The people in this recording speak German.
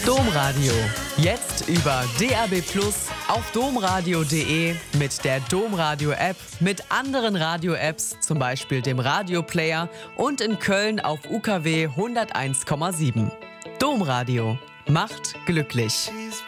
Domradio. Jetzt über DAB+, auf domradio.de, mit der Domradio-App, mit anderen Radio-Apps, zum Beispiel dem Radio-Player und in Köln auf UKW 101,7. Domradio macht glücklich.